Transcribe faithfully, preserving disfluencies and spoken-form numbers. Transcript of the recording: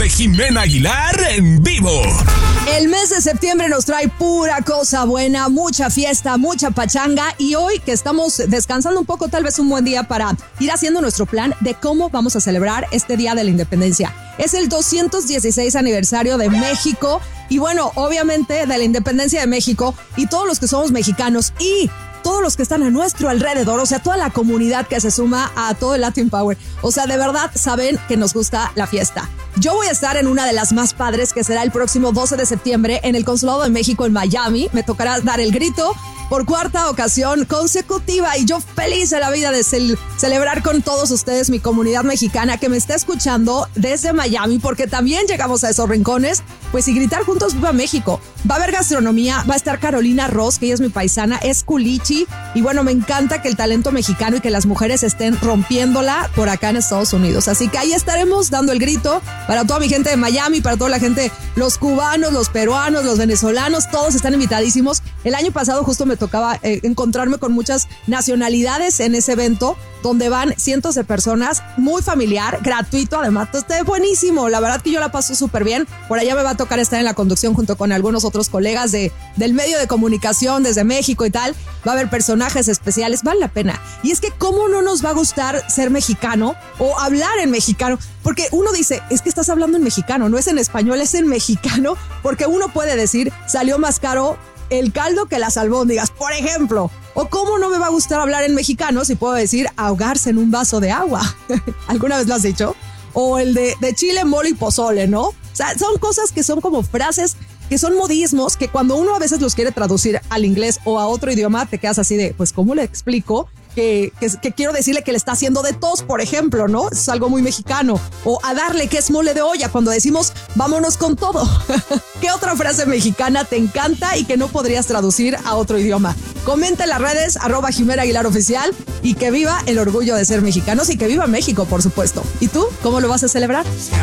Jimena Aguilar en vivo. El mes de septiembre nos trae pura cosa buena, mucha fiesta, mucha pachanga, y hoy que estamos descansando un poco, tal vez un buen día para ir haciendo nuestro plan de cómo vamos a celebrar este Día de la Independencia. Es el doscientos dieciséis aniversario de México y bueno, obviamente de la Independencia de México, y todos los que somos mexicanos y todos los que están a nuestro alrededor, o sea, toda la comunidad que se suma a todo el Latin Power. O sea, de verdad saben que nos gusta la fiesta. Yo voy a estar en una de las más padres, que será el próximo doce de septiembre en el Consulado de México en Miami. Me tocará dar el grito por cuarta ocasión consecutiva y yo feliz de la vida de cel- celebrar con todos ustedes, mi comunidad mexicana que me está escuchando desde Miami, porque también llegamos a esos rincones, pues y gritar juntos ¡Viva México! Va a haber gastronomía, va a estar Carolina Ross, que ella es mi paisana, es culichi, y bueno, me encanta que el talento mexicano y que las mujeres estén rompiéndola por acá en Estados Unidos. Así que ahí estaremos dando el grito para toda mi gente de Miami, para toda la gente, los cubanos, los peruanos, los venezolanos, todos están invitadísimos. El año pasado justo me tocaba eh, encontrarme con muchas nacionalidades en ese evento, donde van cientos de personas, muy familiar, gratuito, además, está buenísimo, la verdad que yo la paso súper bien. Por allá me va a tocar estar en la conducción junto con algunos otros colegas de, del medio de comunicación desde México y tal. Va a haber personajes especiales, vale la pena. Y es que cómo no nos va a gustar ser mexicano o hablar en mexicano, porque uno dice, es que estás hablando en mexicano, no es en español, es en mexicano, porque uno puede decir, salió más caro el caldo que las albóndigas, por ejemplo. O cómo no me va a gustar hablar en mexicano si puedo decir ahogarse en un vaso de agua. ¿Alguna vez lo has dicho? O el de, de chile, mole y pozole, ¿no? O sea, son cosas que son como frases que son modismos que cuando uno a veces los quiere traducir al inglés o a otro idioma, te quedas así de, pues, ¿cómo le explico? Que, que, que quiero decirle que le está haciendo de tos, por ejemplo, ¿no? Es algo muy mexicano. O a darle, que es mole de olla, cuando decimos vámonos con todo. ¿Qué otra frase mexicana te encanta y que no podrías traducir a otro idioma? Comenta en las redes, arroba Jimena Aguilar Oficial, y que viva el orgullo de ser mexicanos y que viva México, por supuesto. ¿Y tú? ¿Cómo lo vas a celebrar?